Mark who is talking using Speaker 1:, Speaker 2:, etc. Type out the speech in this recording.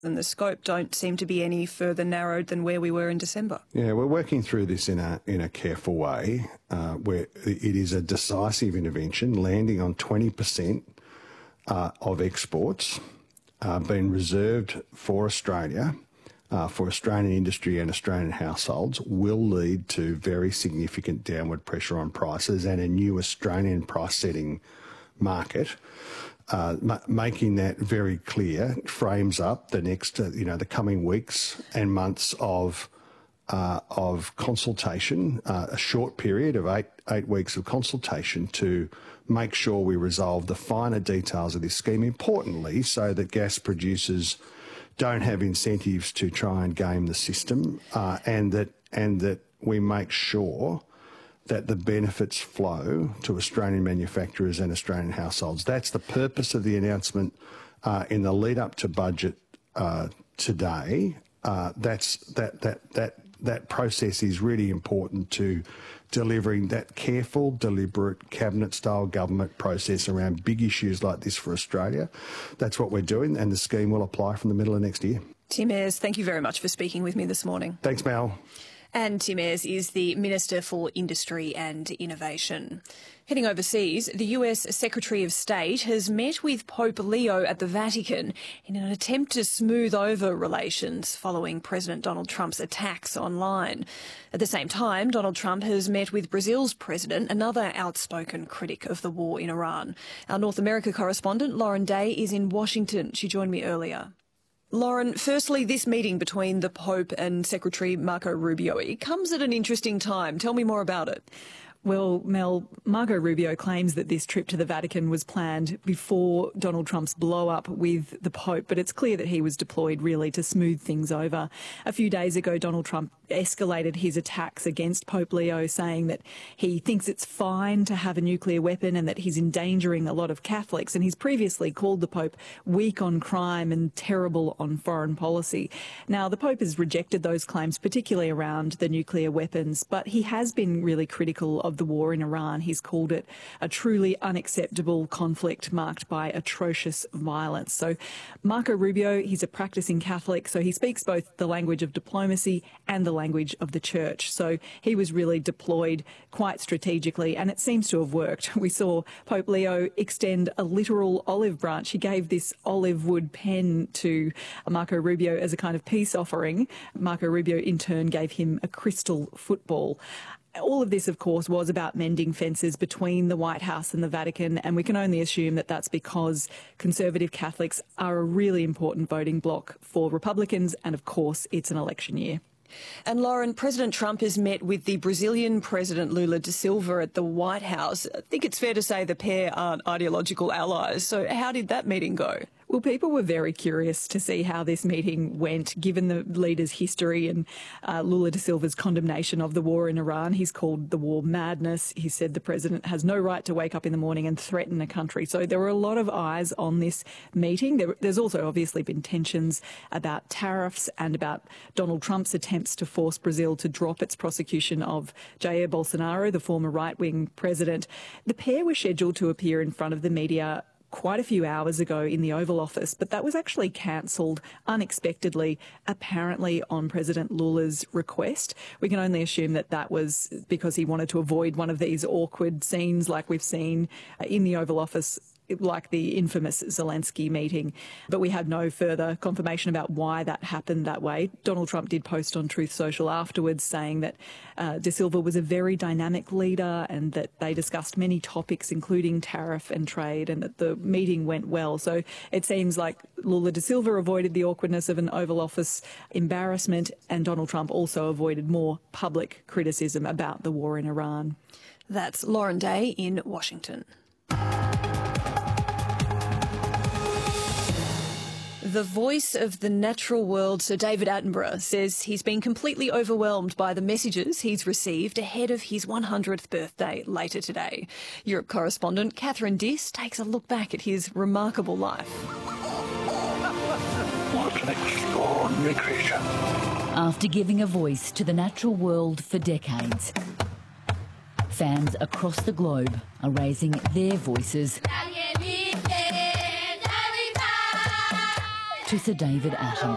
Speaker 1: and the scope don't seem to be any further narrowed than where we were in December.
Speaker 2: Yeah, we're working through this in a careful way, where it is a decisive intervention, landing on 20% of exports being reserved for Australia, for Australian industry and Australian households, will lead to very significant downward pressure on prices and a new Australian price-setting market. Making that very clear frames up the next, the coming weeks and months of consultation, a short period of eight weeks of consultation to make sure we resolve the finer details of this scheme, importantly, so that gas producers don't have incentives to try and game the system, and that we make sure that the benefits flow to Australian manufacturers and Australian households. That's the purpose of the announcement in the lead up to budget today. That process is really important to delivering that careful, deliberate, cabinet-style government process around big issues like this for Australia. That's what we're doing, and the scheme will apply from the middle of next year.
Speaker 1: Tim Ayres, thank you very much for speaking with me this morning.
Speaker 2: Thanks, Mel.
Speaker 1: And Tim Ayres is the Minister for Industry and Innovation. Heading overseas, the US Secretary of State has met with Pope Leo at the Vatican in an attempt to smooth over relations following President Donald Trump's attacks online. At the same time, Donald Trump has met with Brazil's president, another outspoken critic of the war in Iran. Our North America correspondent, Lauren Day, is in Washington. She joined me earlier. Lauren, firstly, this meeting between the Pope and Secretary Marco Rubio, it comes at an interesting time. Tell me more about it.
Speaker 3: Well, Mel, Marco Rubio claims that this trip to the Vatican was planned before Donald Trump's blow-up with the Pope, but it's clear that he was deployed really to smooth things over. A few days ago, Donald Trump escalated his attacks against Pope Leo, saying that he thinks it's fine to have a nuclear weapon and that he's endangering a lot of Catholics. And he's previously called the Pope weak on crime and terrible on foreign policy. Now, the Pope has rejected those claims, particularly around the nuclear weapons, but he has been really critical of the war in Iran. He's called it a truly unacceptable conflict marked by atrocious violence. So Marco Rubio, he's a practicing Catholic, so he speaks both the language of diplomacy and the language of the church. So he was really deployed quite strategically, and it seems to have worked. We saw Pope Leo extend a literal olive branch. He gave this olive wood pen to Marco Rubio as a kind of peace offering. Marco Rubio in turn gave him a crystal football. All of this, of course, was about mending fences between the White House and the Vatican, and we can only assume that that's because conservative Catholics are a really important voting bloc for Republicans, and of course, it's an election year.
Speaker 1: And Lauren, President Trump has met with the Brazilian President Lula da Silva at the White House. I think it's fair to say the pair aren't ideological allies. So how did that meeting go?
Speaker 3: Well, people were very curious to see how this meeting went, given the leader's history and Lula da Silva's condemnation of the war in Iran. He's called the war madness. He said the president has no right to wake up in the morning and threaten a country. So there were a lot of eyes on this meeting. There's also obviously been tensions about tariffs and about Donald Trump's attempts to force Brazil to drop its prosecution of Jair Bolsonaro, the former right-wing president. The pair were scheduled to appear in front of the media quite a few hours ago in the Oval Office, but that was actually cancelled unexpectedly, apparently on President Lula's request. We can only assume that that was because he wanted to avoid one of these awkward scenes like we've seen in the Oval Office, like the infamous Zelensky meeting, but we have no further confirmation about why that happened that way. Donald Trump did post on Truth Social afterwards saying that da Silva was a very dynamic leader and that they discussed many topics, including tariff and trade, and that the meeting went well. So it seems like Lula da Silva avoided the awkwardness of an Oval Office embarrassment, and Donald Trump also avoided more public criticism about the war in Iran.
Speaker 1: That's Lauren Day in Washington. The voice of the natural world, Sir David Attenborough, says he's been completely overwhelmed by the messages he's received ahead of his 100th birthday later today. Europe correspondent Catherine Diss takes a look back at his remarkable life.
Speaker 4: What an extraordinary creature.
Speaker 5: After giving a voice to the natural world for decades, fans across the globe are raising their voices to Sir David Attenborough.